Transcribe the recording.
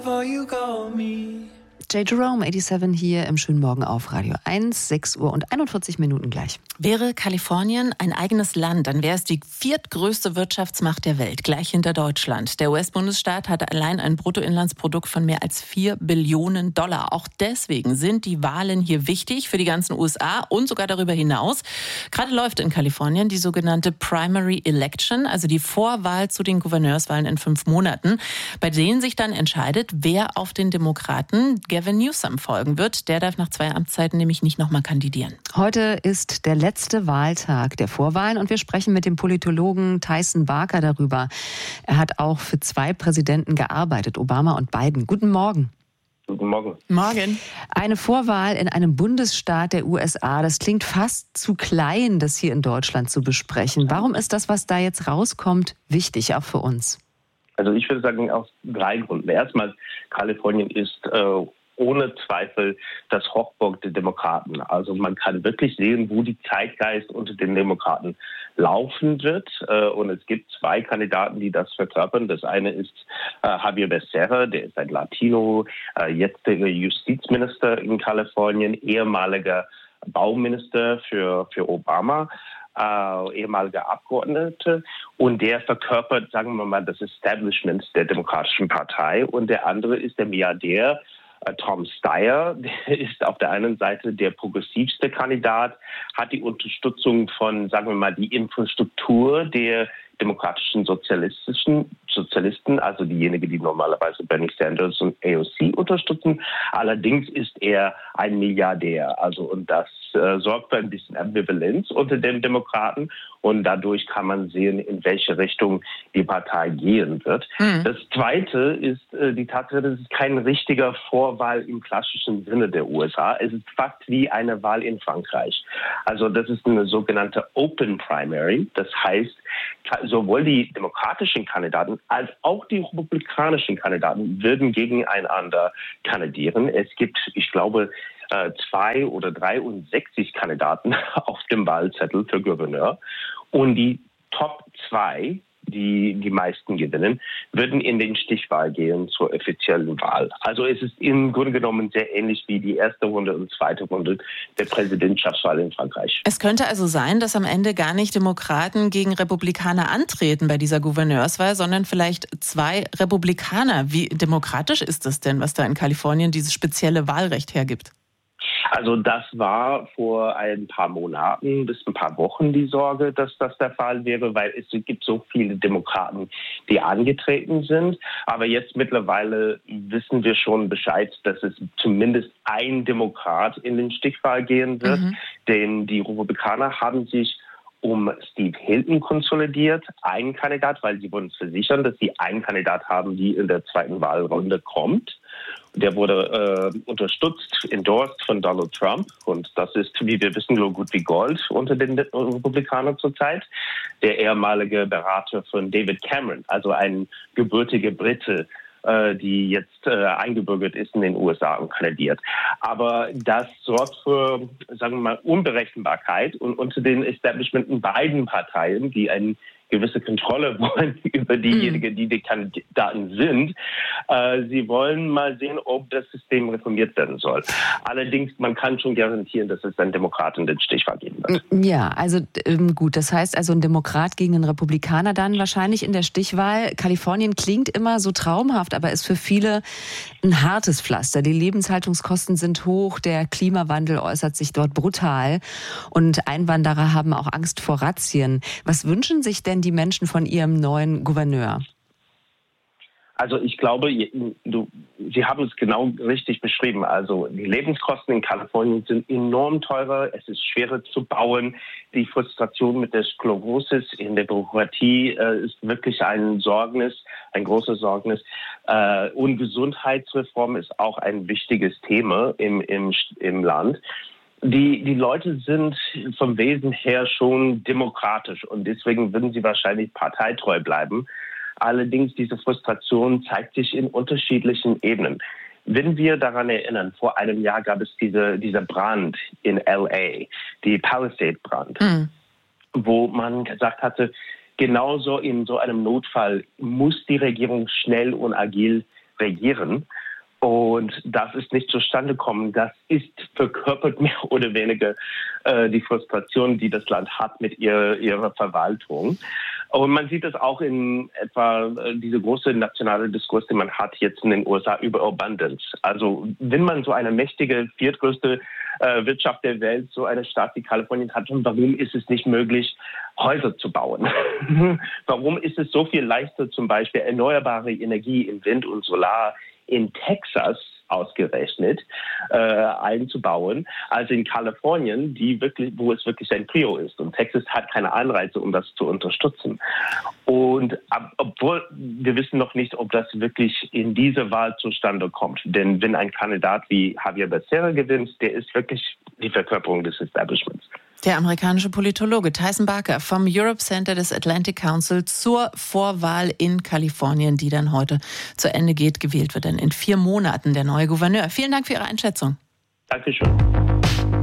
J. Jerome, 87 hier im schönen Morgen auf Radio 1, 6 Uhr und 41 Minuten gleich. Wäre Kalifornien ein eigenes Land, dann wäre es die viertgrößte Wirtschaftsmacht der Welt, gleich hinter Deutschland. Der US-Bundesstaat hat allein ein Bruttoinlandsprodukt von mehr als $4 Billionen. Auch deswegen sind die Wahlen hier wichtig für die ganzen USA und sogar darüber hinaus. Gerade läuft in Kalifornien die sogenannte Primary Election, also die Vorwahl zu den Gouverneurswahlen in 5 Monaten, bei denen sich dann entscheidet, wer auf den Demokraten Gavin Newsom folgen wird. Der darf nach 2 Amtszeiten nämlich nicht nochmal kandidieren. Heute ist der letzte Wahltag der Vorwahlen und wir sprechen mit dem Politologen Tyson Barker darüber. Er hat auch für 2 Präsidenten gearbeitet, Obama und Biden. Guten Morgen. Guten Morgen. Morgen. Eine Vorwahl in einem Bundesstaat der USA, das klingt fast zu klein, das hier in Deutschland zu besprechen. Warum ist das, was da jetzt rauskommt, wichtig, auch für uns? Also ich würde sagen, aus 3 Gründen. Erstmal, Kalifornien ist ohne Zweifel das Hochburg der Demokraten. Also man kann wirklich sehen, wo die Zeitgeist unter den Demokraten laufen wird. Und es gibt 2 Kandidaten, die das verkörpern. Das eine ist Javier Becerra, der ist ein Latino, jetziger Justizminister in Kalifornien, ehemaliger Bauminister für Obama. Ehemaliger Abgeordnete, und der verkörpert, sagen wir mal, das Establishment der Demokratischen Partei. Und der andere ist der Milliardär Tom Steyer. Der ist auf der einen Seite der progressivste Kandidat, hat die Unterstützung von, sagen wir mal, die Infrastruktur der demokratischen Sozialisten, also diejenigen, die normalerweise Bernie Sanders und AOC unterstützen. Allerdings ist er ein Milliardär. Also, und das sorgt für ein bisschen Ambivalenz unter den Demokraten. Und dadurch kann man sehen, in welche Richtung die Partei gehen wird. Das Zweite ist die Tatsache, dass es kein richtiger Vorwahl im klassischen Sinne der USA. Es ist fast wie eine Wahl in Frankreich. Also das ist eine sogenannte Open Primary. Das heißt, sowohl die demokratischen Kandidaten als auch die republikanischen Kandidaten würden gegeneinander kandidieren. Es gibt, ich glaube, 2 oder 63 Kandidaten auf dem Wahlzettel für Gouverneur. Und die Top 2, die meisten gewinnen, würden in den Stichwahl gehen zur offiziellen Wahl. Also es ist im Grunde genommen sehr ähnlich wie die erste Runde und zweite Runde der Präsidentschaftswahl in Frankreich. Es könnte also sein, dass am Ende gar nicht Demokraten gegen Republikaner antreten bei dieser Gouverneurswahl, sondern vielleicht 2 Republikaner. Wie demokratisch ist das denn, was da in Kalifornien dieses spezielle Wahlrecht hergibt? Also das war vor ein paar Monaten bis ein paar Wochen die Sorge, dass das der Fall wäre, weil es gibt so viele Demokraten, die angetreten sind. Aber jetzt mittlerweile wissen wir schon Bescheid, dass es zumindest ein Demokrat in den Stichwahl gehen wird. Denn die Republikaner haben sich um Steve Hilton konsolidiert, einen Kandidat, weil sie wollen versichern, dass sie einen Kandidat haben, die in der zweiten Wahlrunde kommt. Der wurde unterstützt, endorsed von Donald Trump. Und das ist, wie wir wissen, so gut wie Gold unter den Republikanern zurzeit. Der ehemalige Berater von David Cameron, also ein gebürtiger Brite, die jetzt eingebürgert ist in den USA und kandidiert. Aber das sorgt für, sagen wir mal, Unberechenbarkeit und unter den Establishment in beiden Parteien, die eine gewisse Kontrolle wollen über diejenigen, die Kandidaten sind. Sie wollen mal sehen, ob das System reformiert werden soll. Allerdings, man kann schon garantieren, dass es einen Demokraten den Stichwahl geben wird. Ja, also gut, das heißt also ein Demokrat gegen einen Republikaner dann wahrscheinlich in der Stichwahl. Kalifornien klingt immer so traumhaft, aber ist für viele ein hartes Pflaster. Die Lebenshaltungskosten sind hoch, der Klimawandel äußert sich dort brutal und Einwanderer haben auch Angst vor Razzien. Was wünschen sich denn die Menschen von ihrem neuen Gouverneur? Also ich glaube, Sie haben es genau richtig beschrieben. Also die Lebenskosten in Kalifornien sind enorm teurer. Es ist schwerer zu bauen. Die Frustration mit der Sklerosis in der Bürokratie ist wirklich ein großes Sorgnis. Und Gesundheitsreform ist auch ein wichtiges Thema im Land. Die Leute sind vom Wesen her schon demokratisch und deswegen würden sie wahrscheinlich parteitreu bleiben. Allerdings, diese Frustration zeigt sich in unterschiedlichen Ebenen. Wenn wir daran erinnern, vor einem Jahr gab es dieser Brand in L.A., die Palisade-Brand, wo man gesagt hatte, genauso in so einem Notfall muss die Regierung schnell und agil regieren. Und das ist nicht zustande gekommen. Das verkörpert mehr oder weniger die Frustration, die das Land hat mit ihrer Verwaltung. Und man sieht es auch in etwa diese große nationale Diskurs, den man hat jetzt in den USA über Abundance. Also wenn man so eine mächtige, viertgrößte Wirtschaft der Welt, so eine Stadt wie Kalifornien hat, und warum ist es nicht möglich, Häuser zu bauen? Warum ist es so viel leichter, zum Beispiel erneuerbare Energie in Wind und Solar in Texas ausgerechnet einzubauen, als in Kalifornien, wo es wirklich ein Prio ist. Und Texas hat keine Anreize, um das zu unterstützen. Und obwohl wir wissen noch nicht, ob das wirklich in dieser Wahl zustande kommt. Denn wenn ein Kandidat wie Javier Becerra gewinnt, der ist wirklich die Verkörperung des Establishments. Der amerikanische Politologe Tyson Barker vom Europe Center des Atlantic Council zur Vorwahl in Kalifornien, die dann heute zu Ende geht. Gewählt wird dann in 4 Monaten der neue Gouverneur. Vielen Dank für Ihre Einschätzung. Dankeschön.